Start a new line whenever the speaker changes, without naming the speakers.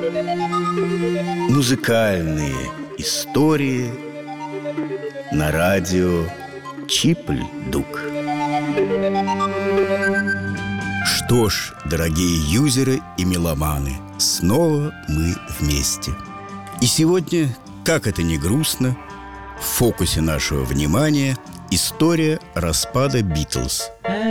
Музыкальные истории на радио Чипль-Дук. Что ж, дорогие юзеры и меломаны, снова мы вместе. И сегодня, как это ни грустно, в фокусе нашего внимания история распада Битлз.